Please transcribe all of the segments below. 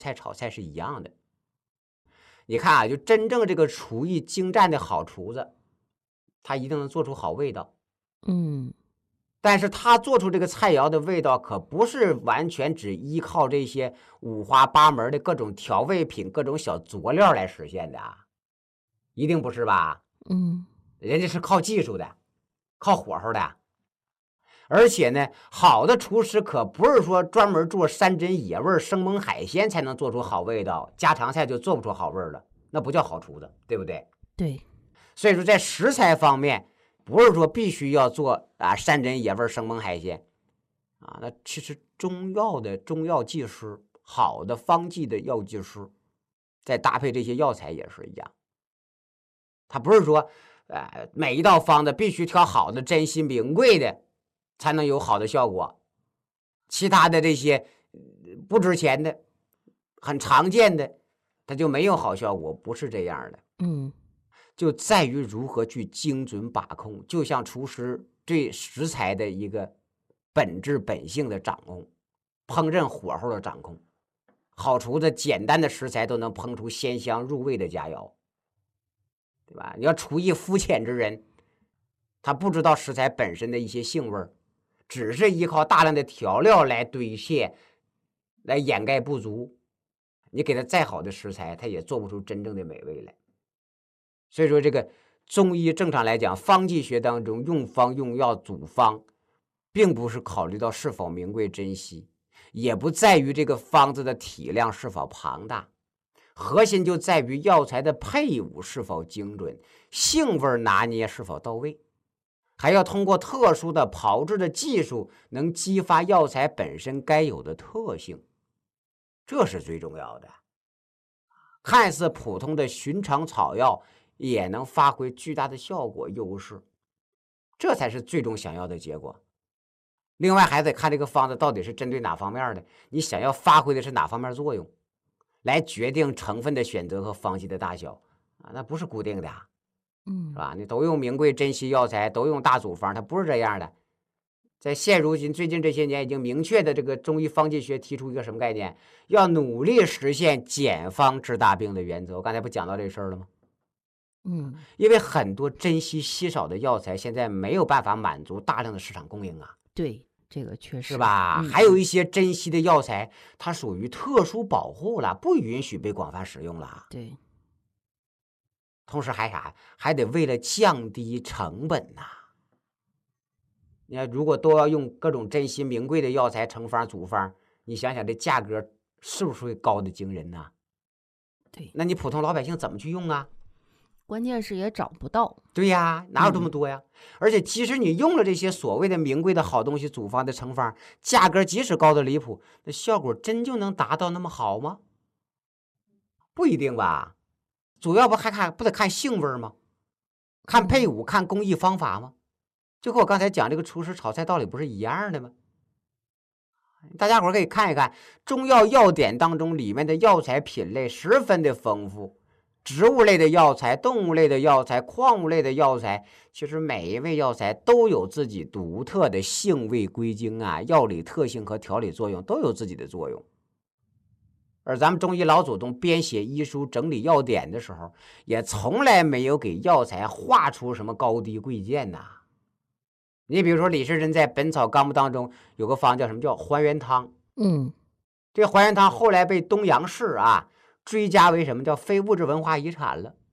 菜炒菜是一样的。你看啊，就真正这个厨艺精湛的好厨子，他一定能做出好味道。但是他做出这个菜肴的味道，可不是完全只依靠这些五花八门的各种调味品、各种小佐料来实现的啊，一定不是吧？人家是靠技术的，靠火候的。而且呢，好的厨师可不是说专门做山珍野味、生猛海鲜才能做出好味道，家常菜就做不出好味了，那不叫好厨子，对不对？ 对。 所以说，在食材方面，不是说必须要做山珍野味、生猛海鲜啊。那其实中药技师，好的方剂的药剂师，再搭配这些药材也是一样。他不是说，每一道方子必须挑好的、珍稀名贵的，才能有好的效果。其他的这些不值钱的、很常见的，它就没有好效果，不是这样的。就在于如何去精准把控，就像厨师对食材的一个本质本性的掌控，烹饪火候的掌控。好厨子简单的食材都能烹出鲜香入味的佳肴，对吧？你要厨艺肤浅之人，他不知道食材本身的一些性味，只是依靠大量的调料来堆砌，来掩盖不足。你给他再好的食材，他也做不出真正的美味来。所以说，这个中医正常来讲，方剂学当中用方用药组方，并不是考虑到是否名贵珍稀，也不在于这个方子的体量是否庞大，核心就在于药材的配伍是否精准，性味拿捏是否到位，还要通过特殊的炮制的技术，能激发药材本身该有的特性，这是最重要的。看似普通的寻常草药，也能发挥巨大的效果优势，这才是最终想要的结果。另外还得看这个方子到底是针对哪方面的，你想要发挥的是哪方面作用，来决定成分的选择和方剂的大小啊，那不是固定的是吧？你都用名贵珍稀药材，都用大组方，它不是这样的。在现如今最近这些年，已经明确的这个中医方剂学提出一个什么概念？要努力实现减方治大病的原则。我刚才不讲到这事儿了吗？因为很多珍稀稀少的药材现在没有办法满足大量的市场供应啊。 对，这个确实是吧？还有一些珍稀的药材，它属于特殊保护了，不允许被广泛使用了。 对。 同时还得为了降低成本呐。你看，如果都要用各种珍稀名贵的药材成方组方，你想想这价格是不是会高的惊人呢？ 对。 那你普通老百姓怎么去用啊？ 关键是也找不到。 对呀，哪有这么多呀？而且即使你用了这些所谓的名贵的好东西组方的成方，价格即使高的离谱，那效果真就能达到那么好吗？不一定吧。主要不得看性味吗？看配伍，看工艺方法吗？就和我刚才讲这个厨师炒菜道理不是一样的吗？大家伙可以看一看中药药典当中里面的药材品类十分的丰富，植物类的药材、动物类的药材、矿物类的药材，其实每一味药材都有自己独特的性味归经啊，药理特性和调理作用都有自己的作用。而咱们中医老祖宗编写医书、整理药典的时候，也从来没有给药材划出什么高低贵贱呐。你比如说李时珍在《本草纲目》当中有个方叫什么，叫还原汤。这还原汤后来被东洋市追加为什么叫非物质文化遗产了。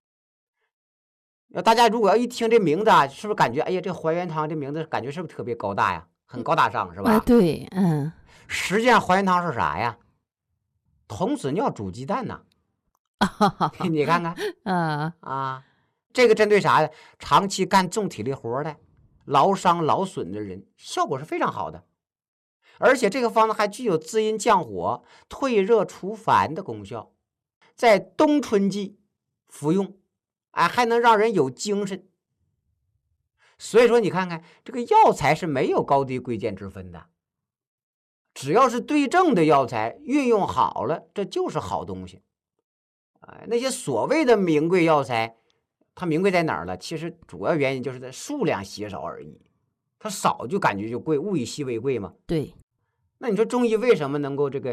大家如果要一听这名字是不是感觉哎呀，这还原汤这名字感觉是不是特别高大呀，很高大上是吧？ 对。 实际上还原汤是啥呀？童子尿煮鸡蛋呐。你看看这个针对啥呀？长期干重体力活的、劳伤劳损的人，效果是非常好的。而且这个方子还具有滋阴降火、退热除烦的功效，在冬春季服用，还能让人有精神。所以说你看看这个药材是没有高低贵贱之分的，只要是对症的药材运用好了，这就是好东西。那些所谓的名贵药材，它名贵在哪儿了？其实主要原因就是它数量稀少而已，它少就感觉就贵，物以稀为贵嘛。 对。 那你说中医为什么能够这个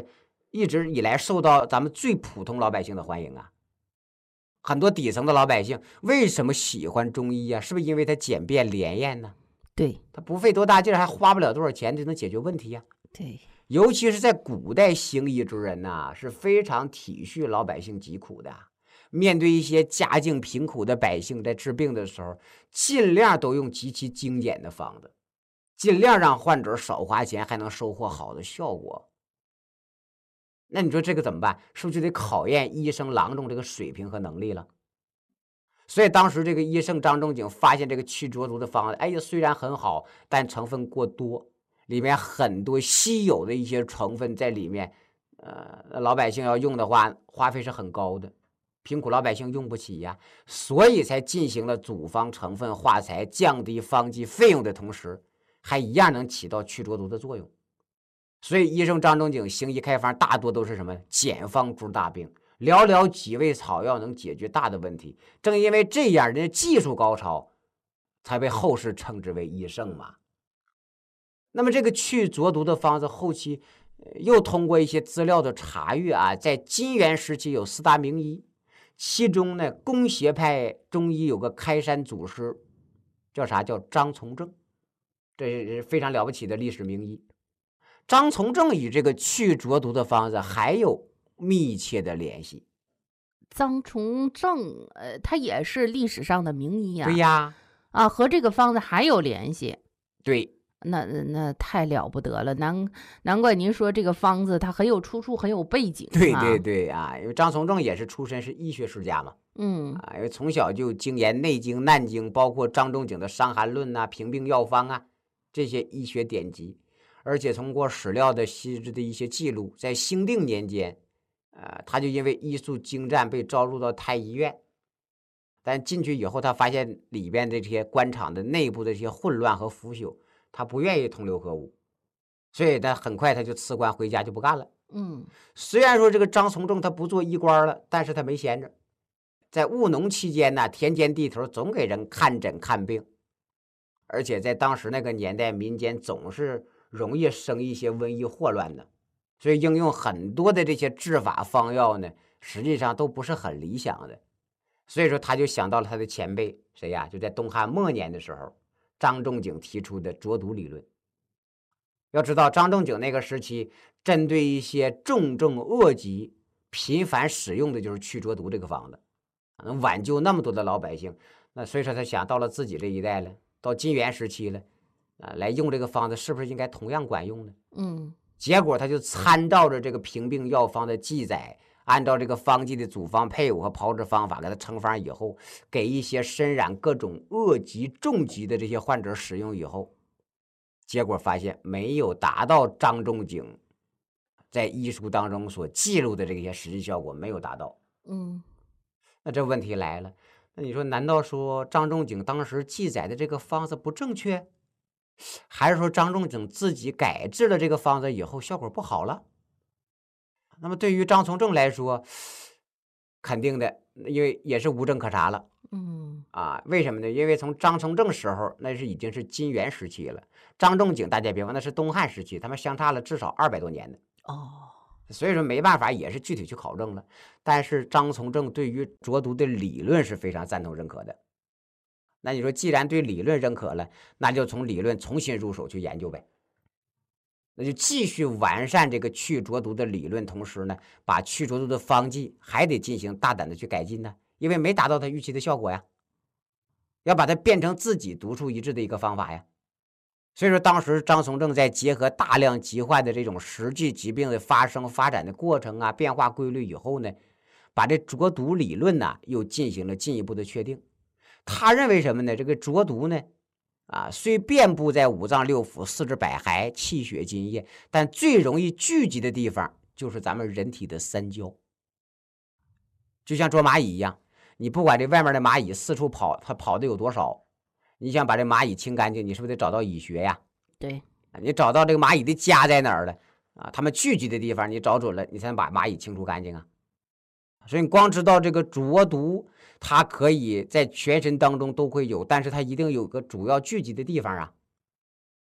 一直以来受到咱们最普通老百姓的欢迎啊。很多底层的老百姓为什么喜欢中医啊？是不是因为它简便连验呢？ 对， 它不费多大劲儿，还花不了多少钱就能解决问题呀。 对， 尤其是在古代行医之人呐，是非常体恤老百姓疾苦的。面对一些家境贫苦的百姓，在治病的时候，尽量都用极其精简的方子，尽量让患者少花钱，还能收获好的效果。那你说这个怎么办？是不是就得考验医生郎中这个水平和能力了？所以当时这个医圣张仲景发现这个去浊毒的方子，哎呀，虽然很好，但成分过多，里面很多稀有的一些成分在里面，老百姓要用的话，花费是很高的，贫苦老百姓用不起呀，所以才进行了组方成分化裁，降低方剂费用的同时，还一样能起到去浊毒的作用。所以医圣张仲景行医开方大多都是什么简方治大病，寥寥几味草药能解决大的问题。正因为这样，人家技术高超，才被后世称之为医圣嘛。那么这个去浊毒的方子，后期又通过一些资料的查阅啊，在金元时期有4大名医，其中呢，公协派中医有个开山祖师，叫啥？叫张从正，这是非常了不起的历史名医。张从正与这个去浊毒的方子还有密切的联系。 张从正，他也是历史上的名医呀。 对呀， 和这个方子还有联系。 对， 那太了不得了，难怪您说这个方子它很有出处，很有背景。 对对对啊，因为张从正也是出身是医学世家嘛，因为从小就精研《内经》《难经》，包括张仲景的《伤寒论》啊、平病药方啊这些医学典籍。而且通过史料的稀释的一些记录，在兴定年间，他就因为医术精湛被招入到太医院，但进去以后，他发现里边的这些官场的内部的这些混乱和腐朽，他不愿意同流合污，所以他很快他就辞官回家就不干了。虽然说这个张从正他不做医官了，但是他没闲着，在务农期间呢，田间地头总给人看诊看病，而且在当时那个年代，民间总是容易生一些瘟疫祸乱的，所以应用很多的这些治法方药呢，实际上都不是很理想的。所以说他就想到了他的前辈谁呀？就在东汉末年的时候，张仲景提出的浊毒理论。要知道张仲景那个时期，针对一些重症恶疾频繁使用的就是去浊毒这个方子，能挽救那么多的老百姓。那所以说他想到了自己这一代了，到金元时期了，来用这个方子是不是应该同样管用呢？结果他就参照着这个平病药方的记载，按照这个方剂的组方配伍和炮制方法给他成方以后，给一些身染各种恶疾重疾的这些患者使用以后，结果发现没有达到张仲景在医书当中所记录的这些实际效果，没有达到。那这问题来了，那你说难道说张仲景当时记载的这个方子不正确，还是说张仲景自己改制了这个方子以后效果不好了？那么对于张从正来说，肯定的，因为也是无证可查了。为什么呢？因为从张从正时候那是已经是金元时期了，张仲景大家别忘那是东汉时期，他们相差了至少200多年的。所以说没办法，也是具体去考证了。但是张从正对于浊毒的理论是非常赞同认可的。那你说既然对理论认可了，那就从理论重新入手去研究呗。那就继续完善这个去浊毒的理论，同时呢，把去浊毒的方剂还得进行大胆的去改进呢，因为没达到他预期的效果呀，要把它变成自己独树一帜的一个方法呀。所以说当时张从正在结合大量疾患的这种实际疾病的发生发展的过程啊、变化规律以后呢，把这浊毒理论呢又进行了进一步的确定。他认为什么呢？这个浊毒呢虽遍布在五脏六腑、四肢百骸、气血津液，但最容易聚集的地方就是咱们人体的三焦。就像捉蚂蚁一样，你不管这外面的蚂蚁四处跑，它跑的有多少，你想把这蚂蚁清干净，你是不是得找到蚁穴呀？ 对， 你找到这个蚂蚁的家在哪儿了它们聚集的地方你找准了，你才能把蚂蚁清除干净啊。所以你光知道这个浊毒，它可以在全身当中都会有，但是它一定有个主要聚集的地方啊。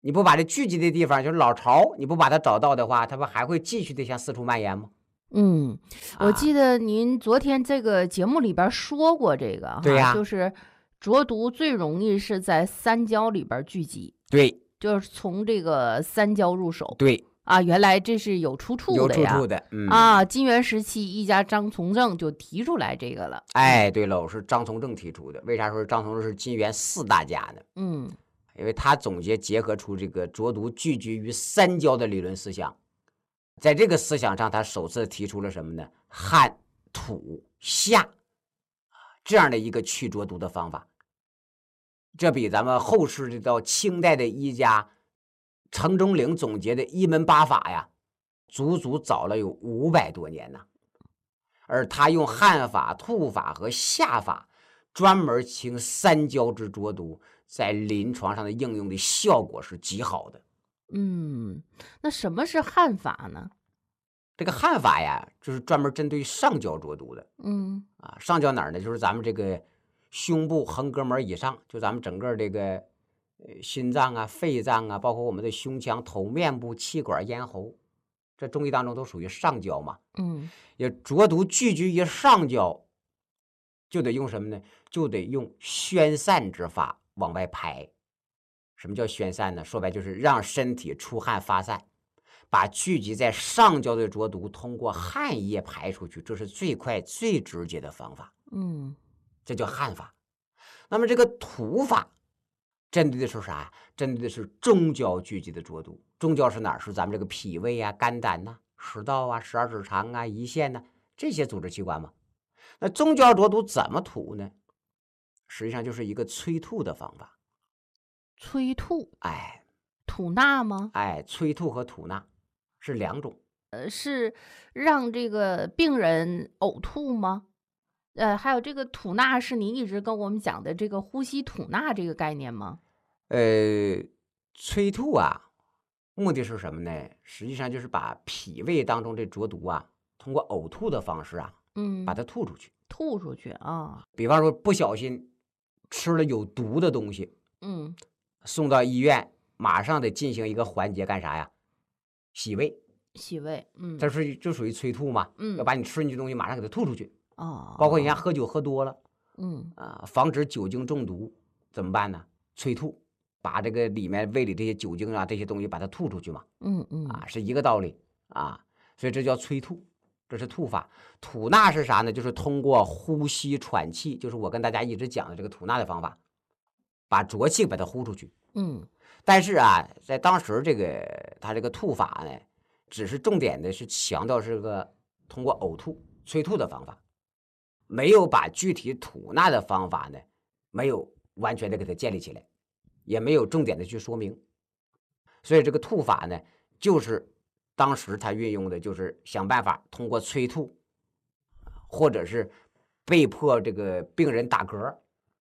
你不把这聚集的地方，就是老巢，你不把它找到的话，它不还会继续的向四处蔓延吗？ 我记得您昨天这个节目里边说过这个对呀， 就是浊毒最容易是在三焦里边聚集， 对， 就是从这个三焦入手。 对， 原来这是有出处有的呀。 出处的， 金元时期一家张从正就提出来这个了。 哎，对喽，是张从正提出的。为啥说张从正是金元4大家呢？因为他总结合出这个浊毒聚集于三焦的理论思想，在这个思想上，他首次提出了什么呢？汉、土、夏这样的一个去浊毒的方法。这比咱们后世到清代的医家程中岭总结的一门八法呀，足足早了有500多年呢。而他用汉法、吐法和夏法，专门清三焦之浊毒，在临床上的应用的效果是极好的。 那什么是汉法呢？ 这个汉法呀，就是专门针对上焦浊毒的。上焦哪儿呢？就是咱们这个胸部横膈膜以上，就咱们整个这个心脏啊、肺脏啊，包括我们的胸腔、头面部、气管、咽喉，这中医当中都属于上焦嘛。也浊毒聚集于上焦，就得用什么呢？就得用宣散之法往外排。什么叫宣散呢？说白就是让身体出汗发散，把聚集在上焦的浊毒通过汗液排出去，这是最快最直接的方法。这叫汗法。那么这个土法针对的是啥？针对的是中焦聚集的浊毒。中焦是哪儿？是咱们这个脾胃啊、肝胆呐、食道啊、十二指肠啊、胰腺呐这些组织器官嘛。那中焦浊毒怎么吐呢？实际上就是一个催吐的方法。 催吐， 哎， 吐纳吗？ 哎，催吐和吐纳是2种。 是让这个病人呕吐吗？还有这个吐纳是您一直跟我们讲的这个呼吸吐纳这个概念吗？ 催吐啊，目的是什么呢？实际上就是把脾胃当中的浊毒啊，通过呕吐的方式啊，把它吐出去。 吐出去啊。 比方说不小心吃了有毒的东西，送到医院，马上得进行一个环节，干啥呀？洗胃。 洗胃， 这就属于催吐嘛。要把你吃进去的东西马上给它吐出去。包括人家喝酒喝多了，防止酒精中毒怎么办呢？催吐，把这个里面胃里这些酒精啊这些东西把它吐出去嘛。是一个道理啊。所以这叫催吐，这是吐法。吐纳是啥呢？就是通过呼吸喘气，就是我跟大家一直讲的这个吐纳的方法，把浊气把它呼出去。但是啊，在当时他这个吐法呢，只是重点的是强调是个通过呕吐催吐的方法，没有把具体吐纳的方法呢，没有完全的给它建立起来，也没有重点的去说明。所以这个吐法呢，就是当时他运用的就是想办法通过催吐，或者是被迫这个病人打嗝，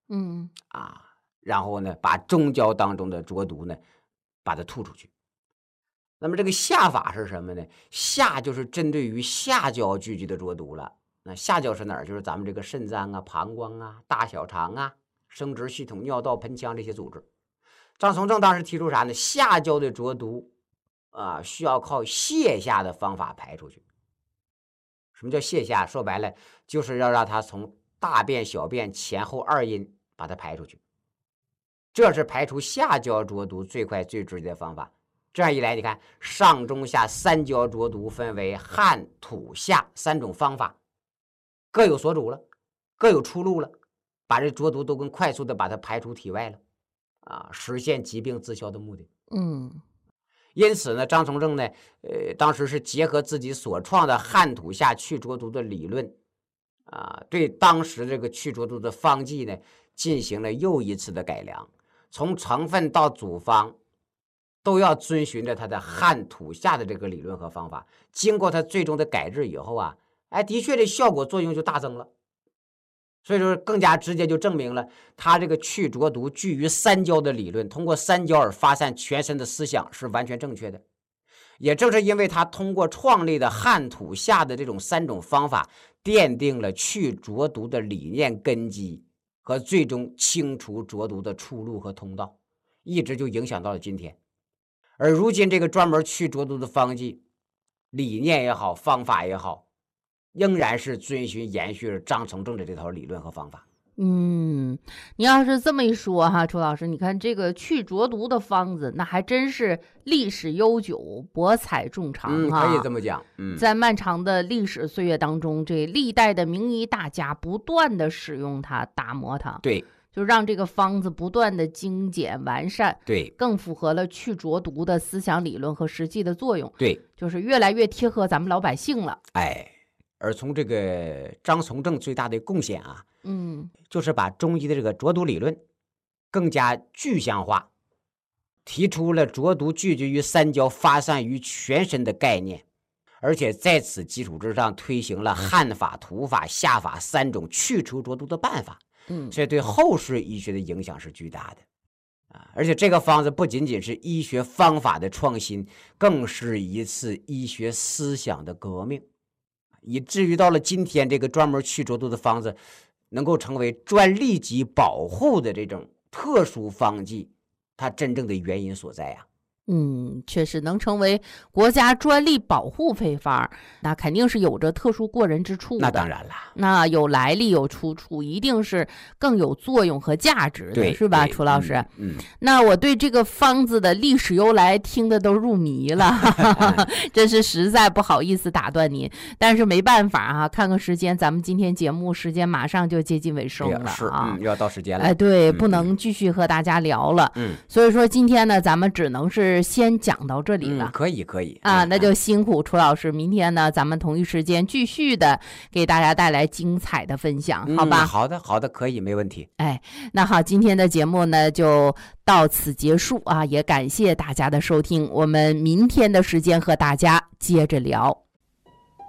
然后呢，把中焦当中的浊毒呢，把它吐出去。那么这个下法是什么呢？下就是针对于下焦聚集的浊毒了。那下焦是哪儿？就是咱们这个肾脏啊、膀胱啊、大小肠啊、生殖系统、尿道、盆腔这些组织。张从正当时提出啥呢？下焦的浊毒需要靠泻下的方法排出去。什么叫泻下？说白了就是要让它从大便、小便前后2阴把它排出去。这是排除下焦浊毒最快最直接的方法。这样一来，你看上中下三焦浊毒分为汗、吐、下3种方法，各有所主了，各有出路了，把这浊毒都更快速的把它排出体外了，实现疾病自消的目的。因此呢，张从正呢，当时是结合自己所创的汗吐下去浊毒的理论，对当时这个去浊毒的方剂呢，进行了又一次的改良，从成分到组方，都要遵循着他的汗吐下的这个理论和方法。经过他最终的改制以后啊，的确这效果作用就大增了。所以说更加直接就证明了他这个去浊毒聚于三焦的理论，通过三焦而发散全身的思想是完全正确的。也正是因为他通过创立的汗吐下的这种3种方法，奠定了去浊毒的理念根基和最终清除浊毒的出路和通道，一直就影响到了今天。 而如今这个专门去浊毒的方剂，理念也好，方法也好，仍然是遵循延续着张从正的这套理论和方法。 你要是这么一说哈，楚老师，你看这个去浊毒的方子，那还真是历史悠久，博采众长啊。 可以这么讲。 在漫长的历史岁月当中，这历代的名医大家不断的使用它，打磨它， 对， 就让这个方子不断的精简完善， 对， 更符合了去浊毒的思想理论和实际的作用， 对， 就是越来越贴合咱们老百姓了。 而从这个张从正最大的贡献啊，就是把中医的这个浊毒理论更加具象化，提出了浊毒聚集于三焦、发散于全身的概念，而且在此基础之上推行了汗法、土法、下法3种去除浊毒的办法。这对后世医学的影响是巨大的而且这个方子不仅仅是医学方法的创新，更是一次医学思想的革命，以至于到了今天，这个专门去浊毒的方子能够成为专利级保护的这种特殊方剂，它真正的原因所在啊。 确实能成为国家专利保护配方，那肯定是有着特殊过人之处的。 那当然了， 那有来历有出处，一定是更有作用和价值的，是吧，楚老师？那我对这个方子的历史由来听得都入迷了，真是实在不好意思打断您，但是没办法啊，看看时间，咱们今天节目时间马上就接近尾声了啊， 要到时间了。 对，不能继续和大家聊了。所以说今天呢，咱们只能是先讲到这里了。 可以啊，那就辛苦楚老师，明天呢，咱们同一时间继续的给大家带来精彩的分享，好吧？ 好的，可以，没问题。 那好，今天的节目呢就到此结束啊，也感谢大家的收听，我们明天的时间和大家接着聊。